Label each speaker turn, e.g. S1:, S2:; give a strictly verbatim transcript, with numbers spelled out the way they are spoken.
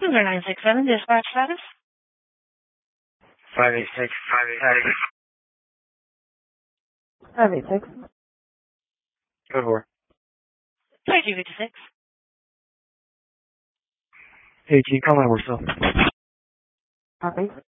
S1: Uber nine six seven, dispatch status.
S2: five eight six, five eight six.
S1: five eight six.
S2: Go for
S1: twenty-two fifty-six.
S2: Hey, can you call my work cell?
S1: Copy.